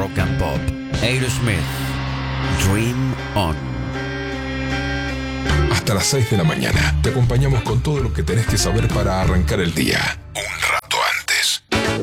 rock and pop. Aerosmith, Dream On. Hasta las 6 de la mañana te acompañamos con todo lo que tenés que saber para arrancar el día. Un